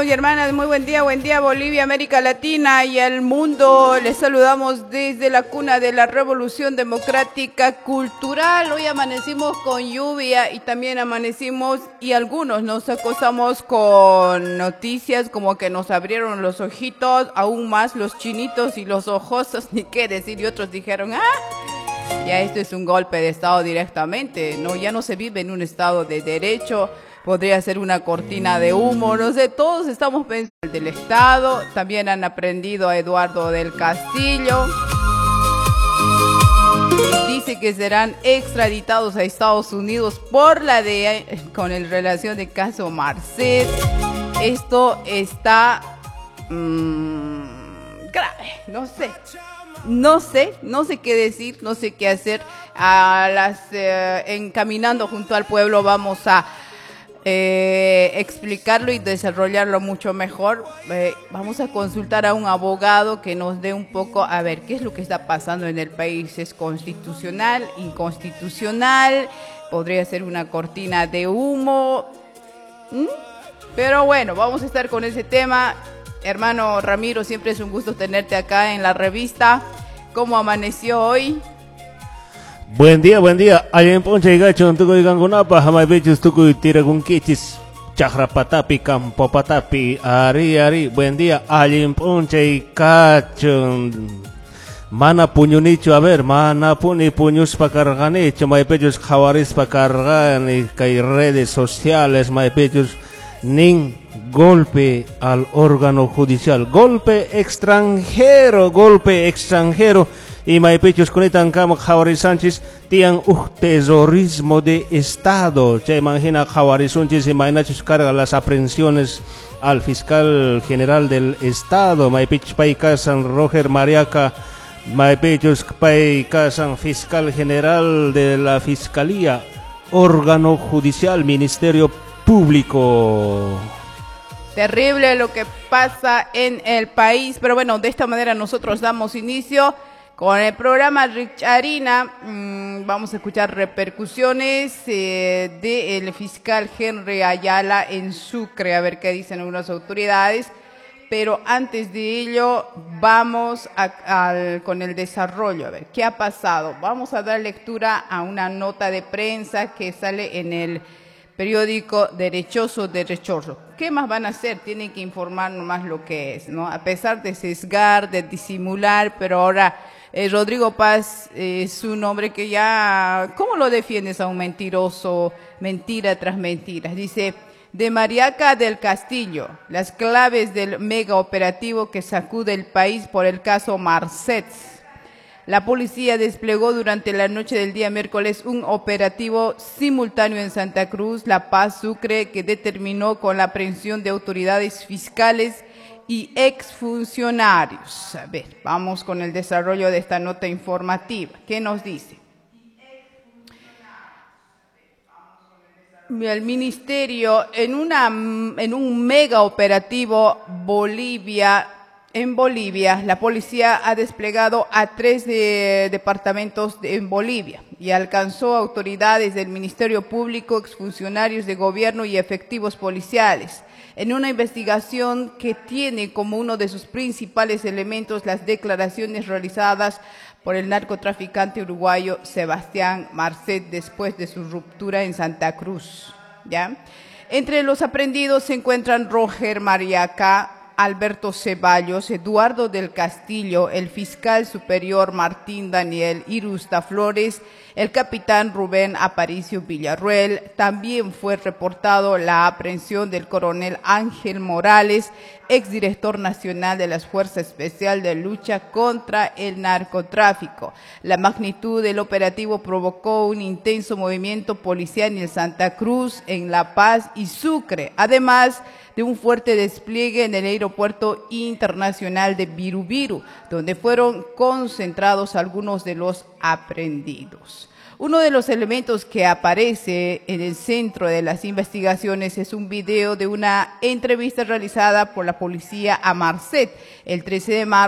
y hermanas, muy buen día Bolivia, América Latina y el mundo. Les saludamos desde la cuna de la Revolución Democrática Cultural. Hoy amanecimos con lluvia y también amanecimos y algunos nos acostamos con noticias como que nos abrieron los ojitos, aún más los chinitos y los ojosos, ni qué decir, y otros dijeron, ya esto es un golpe de Estado directamente, no, ya no se vive en un Estado de derecho. Podría ser una cortina de humo, no sé, todos estamos pensando en el del Estado, también han aprendido a Eduardo del Castillo. Dice que serán extraditados a Estados Unidos por la DEA con el relación del caso Marcet. Esto está grave, no sé qué decir, no sé qué hacer. Encaminando junto al pueblo vamos a explicarlo y desarrollarlo mucho mejor. Vamos a consultar a un abogado que nos dé un poco a ver qué es lo que está pasando en el país. ¿Es constitucional, inconstitucional? ¿Podría ser una cortina de humo? Pero bueno, vamos a estar con ese tema. Hermano Ramiro, siempre es un gusto tenerte acá en la revista. ¿Cómo amaneció hoy? Buen día. Ayen poncha y gacho, tuco y gangunapa, jamai bechus tuco y tiragunquichis, chakrapatapi, campopatapi, ari. Buen día, ayen poncha y gacho. Mana puño nicho, a ver, mana puños pa cargan hecho, mai pechos jawaris pa cargan y hay redes sociales, mai pechos nin golpe al órgano judicial, golpe extranjero. Y maipechos conectan como Jawari Sánchez tienen un tesorismo de Estado. Se imagina Jawari Sánchez y Mainachos carga las aprehensiones al fiscal general del Estado. Maipechos Paicasan Roger Mariaca, Maipechos Paicasan fiscal general de la Fiscalía, órgano judicial, Ministerio Público. Terrible lo que pasa en el país, pero bueno, de esta manera nosotros damos inicio con el programa Richarina. Vamos a escuchar repercusiones del fiscal Henry Ayala en Sucre, a ver qué dicen algunas autoridades. Pero antes de ello, vamos con el desarrollo, a ver qué ha pasado. Vamos a dar lectura a una nota de prensa que sale en el periódico Derechoso. ¿Qué más van a hacer? Tienen que informarnos más lo que es, ¿no? A pesar de sesgar, de disimular, pero ahora Rodrigo Paz es un hombre que ya, ¿cómo lo defiendes a un mentiroso? Mentira tras mentiras. Dice, de Mariaca del Castillo, las claves del mega operativo que sacude el país por el caso Marcet. La policía desplegó durante la noche del día miércoles un operativo simultáneo en Santa Cruz, La Paz, Sucre, que determinó con la aprehensión de autoridades fiscales y exfuncionarios. A ver, vamos con el desarrollo de esta nota informativa. ¿Qué nos dice? El ministerio, en un mega operativo en Bolivia, la policía ha desplegado a 3 departamentos en Bolivia y alcanzó autoridades del Ministerio Público, exfuncionarios de gobierno y efectivos policiales, en una investigación que tiene como uno de sus principales elementos las declaraciones realizadas por el narcotraficante uruguayo Sebastián Marcet después de su ruptura en Santa Cruz. ¿Ya? Entre los aprehendidos se encuentran Roger Mariaca, Alberto Ceballos, Eduardo del Castillo, el fiscal superior Martín Daniel Irusta Flores, el capitán Rubén Aparicio Villarruel. También fue reportado la aprehensión del coronel Ángel Morales, exdirector nacional de las Fuerzas Especiales de Lucha contra el Narcotráfico. La magnitud del operativo provocó un intenso movimiento policial en Santa Cruz, en La Paz y Sucre, además de un fuerte despliegue en el aeropuerto internacional de Birubiru, donde fueron concentrados algunos de los aprehendidos. Uno de los elementos que aparece en el centro de las investigaciones es un video de una entrevista realizada por la policía a Marcet el 13 de marzo